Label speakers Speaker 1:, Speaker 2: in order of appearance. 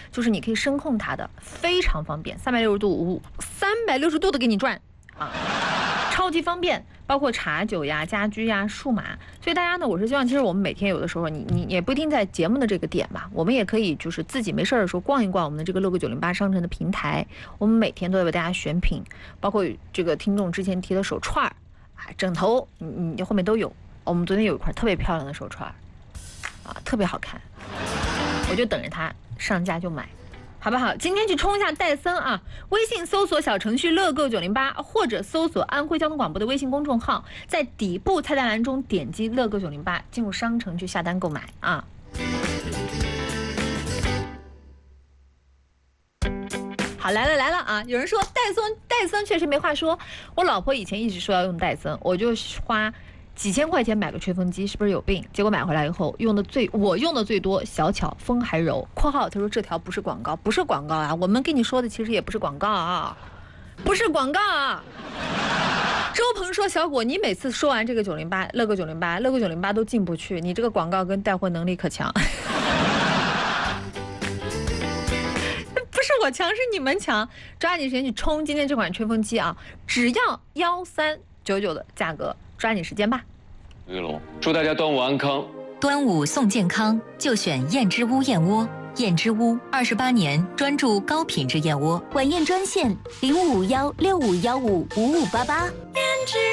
Speaker 1: 就是你可以声控它的，非常方便，360度的给你转啊，超级方便。包括茶酒呀、家居呀、数码，所以大家呢，我是希望，其实我们每天有的时候，你也不一定在节目的这个点吧，我们也可以就是自己没事的时候逛一逛我们的这个乐购908商城的平台，我们每天都在为大家选品，包括这个听众之前提的手串啊、枕头，你后面都有。我们昨天有一块特别漂亮的手串啊，特别好看，我就等着它上架就买。好不好？今天去冲一下戴森啊！微信搜索小程序乐购908，或者搜索安徽交通广播的微信公众号，在底部菜单栏中点击乐购908，进入商城去下单购买啊！好，来了啊！有人说戴森确实没话说，我老婆以前一直说要用戴森，我就花几千块钱买个吹风机，是不是有病？结果买回来以后我用的最多，小巧，风还柔。（括号他说这条不是广告，不是广告啊，我们跟你说的其实也不是广告啊，不是广告啊。）周鹏说：“小果，你每次说完这个908乐购908都进不去，你这个广告跟带货能力可强。”不是我强，是你们强。抓紧时间去冲今天这款吹风机啊，只要1399的价格。抓紧时间吧！
Speaker 2: 祝大家端午安康。
Speaker 3: 端午送健康，就选燕之屋燕窝。燕之屋28年专注高品质燕窝，
Speaker 4: 晚宴专线055165155588。燕之